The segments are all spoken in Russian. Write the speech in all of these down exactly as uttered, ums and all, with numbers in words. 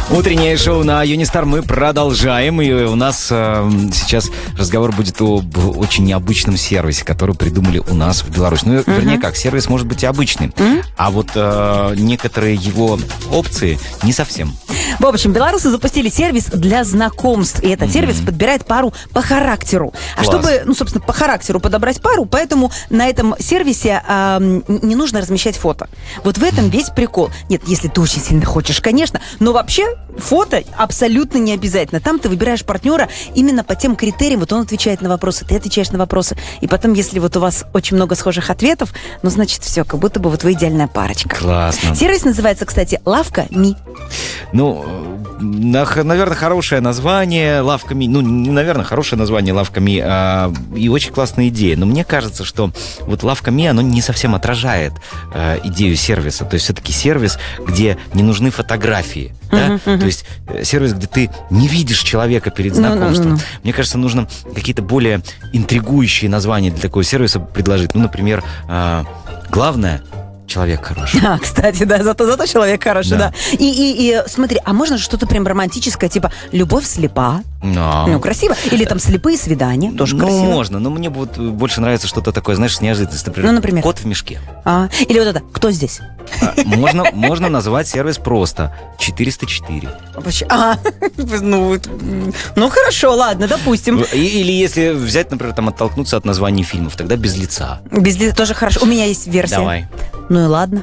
Утреннее шоу на Юнистар мы продолжаем. И у нас э, сейчас разговор будет об очень необычном сервисе, который придумали у нас в Беларуси. Ну, uh-huh. вернее, как, сервис может быть и обычный. Uh-huh. А вот э, некоторые его опции не совсем. В общем, белорусы запустили сервис для знакомств. И этот mm-hmm. сервис подбирает пару по характеру. А Класс. чтобы, ну, собственно, по характеру подобрать пару, поэтому на этом сервисе э, не нужно размещать фото. Вот в этом весь прикол. Нет, если ты очень сильно хочешь, конечно. Но вообще фото абсолютно не обязательно. Там ты выбираешь партнера именно по тем критериям. Вот он отвечает на вопросы, ты отвечаешь на вопросы. И потом, если вот у вас очень много схожих ответов, ну, значит, все, как будто бы вот вы идеальная парочка. Классно. Сервис называется, кстати, Лавка.ми. Ну, наверное, хорошее название Лавка.ми. Ну, не, наверное, хорошее название Лавка.ми, а, и очень классная идея. Но мне кажется, что вот Лавка.ми, оно не совсем отражает а, идею сервиса. То есть все-таки сервис, где не нужны фотографии. Да? Uh-huh, uh-huh. То есть сервис, где ты не видишь человека перед знакомством. No, no, no. Мне кажется, нужно какие-то более интригующие названия для такого сервиса предложить. Ну, например, а, главное... Человек хороший. А, кстати, да, зато, зато человек хороший, да. да. И, и, и смотри, а можно же что-то прям романтическое, типа «Любовь слепа». Но. Ну, красиво. Или там «Слепые свидания». Тоже ну, красиво. Ну, можно. Но мне вот больше нравится что-то такое, знаешь, с неожиданностью. Например, ну, например? «Кот в мешке». А, или вот это «Кто здесь?» А, можно, можно назвать сервис просто четыреста четыре. А, ну, ну, хорошо, ладно, допустим. И, или если взять, например, там, оттолкнуться от названий фильмов, тогда «Без лица». «Без лица» тоже хорошо. У меня есть версия. Давай. Ну и ладно.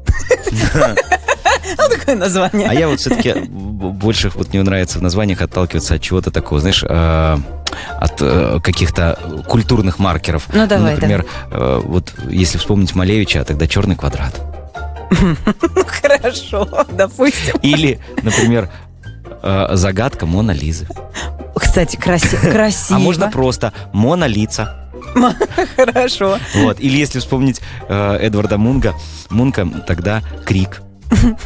Ну, такое название. А я вот все-таки больше вот мне нравится в названиях отталкиваться от чего-то такого, знаешь, э, от э, каких-то культурных маркеров. Ну, давай, ну, например, э, вот если вспомнить Малевича, тогда «Черный квадрат». Ну, хорошо, допустим. Или, например, э, «Загадка Мона Лизы». Кстати, краси- красиво. А можно просто «Мона Лица». Хорошо. Вот. Или если вспомнить э, Эдварда Мунга, Мунка, тогда «Крик».